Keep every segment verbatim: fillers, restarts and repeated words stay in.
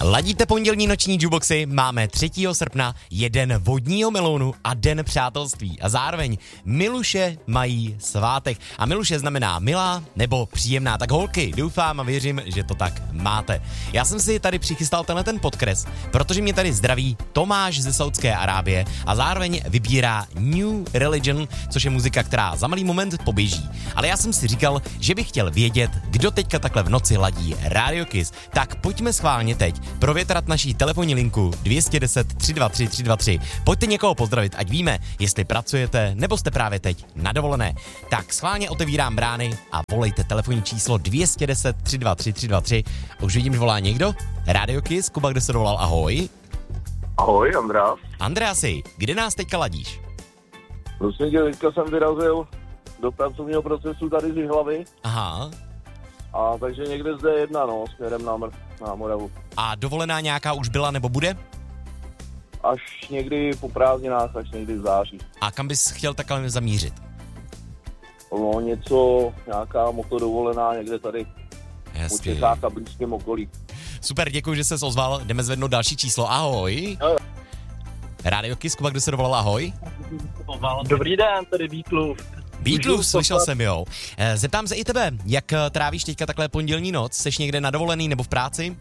Ladíte pondělní noční jukeboxy, máme třetího srpna, jeden vodního melounu a den přátelství. A zároveň Miluše mají svátek. A Miluše znamená milá nebo příjemná. Tak holky, doufám a věřím, že to tak máte. Já jsem si tady přichystal tenhle ten podkres, protože mě tady zdraví Tomáš ze Saudské Arábie a zároveň vybírá New Religion, což je muzika, která za malý moment poběží. Ale já jsem si říkal, že bych chtěl vědět, kdo teďka takhle v noci ladí Radio Kiss. Tak pojďme schválně teď provětrat naší telefonní linku dvě stě deset tři dva tři tři dva tři. Pojďte někoho pozdravit, ať víme, jestli pracujete nebo jste právě teď na dovolené. Tak schválně otevírám brány a volejte telefonní číslo dvě stě deset tři dva tři tři dva tři. Už vidím, že volá někdo. Radio Kiss, Kuba, kde se dovolal, ahoj. Ahoj, Andreas. Andreasi, kde nás teďka ladíš? Prosím tě, teďka jsem vyrazil do pracovního procesu tady z Jihlavy. Aha. A takže někde zde jedna, no, směrem na, Mr- na Moravu. A dovolená nějaká už byla nebo bude? Až někdy po prázdninách, až někdy v září. A kam bys chtěl takhle zamířit? No, něco, nějaká motodovolená někde tady Hezky. u Čechách a blízkém okolí. Super, děkuji, že ses ozval. Jdeme zvednout další číslo. Ahoj. Jo. Radio Kiss, Kuba, kdo se dovolal, ahoj. Dobrý den, tady Beatlov. Beatlov, slyšel jsem, jo. Zeptám se i tebe, jak trávíš teďka takhle pondělní noc? Seš někde na dovolený nebo v práci?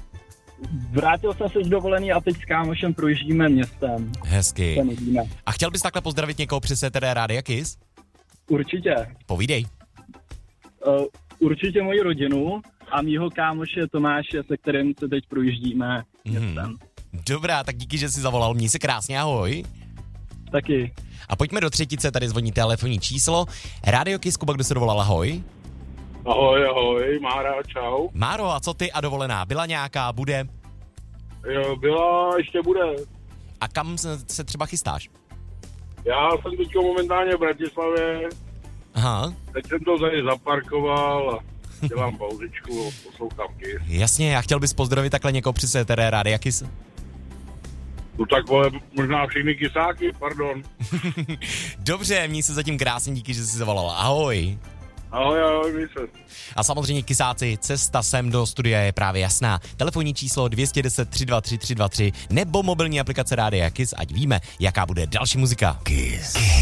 Vrátil jsem se z dovolený a teď s kámošem projíždíme městem. Hezky. A chtěl bys takhle pozdravit někoho přes té Radio Kiss? Určitě. Povídej. Uh, určitě moji rodinu a mýho kámoše Tomáše, se kterým se teď projíždíme městem. Hmm. Dobrá, tak díky, že jsi zavolal. Měj se krásně, ahoj. Taky. A pojďme do třetice, tady zvoní telefonní číslo. Radio Kiss, Kuba, kdo se dovolal, ahoj. Ahoj, ahoj, Mára, čau. Máro, a co ty a dovolená? Byla nějaká, bude? Jo, byla, ještě bude. A kam se, se třeba chystáš? Já jsem teďko momentálně v Bratislavě. Aha. Teď jsem to tady zaparkoval a dělám pauzičku a poslouchám Kiss. Jasně, já chtěl bys pozdravit takhle někoho při té Radio Kiss? No tak vole, možná všechny kysáky, pardon. Dobře, měj se zatím krásně, díky, že jsi zavolal. Ahoj. Ahoj, ahoj, měj se. A samozřejmě kysáci, cesta sem do studia je právě jasná. Telefonní číslo dvě stě deset tři dva tři tři dva tři nebo mobilní aplikace Rádia Kiss, ať víme, jaká bude další muzika. Kiss.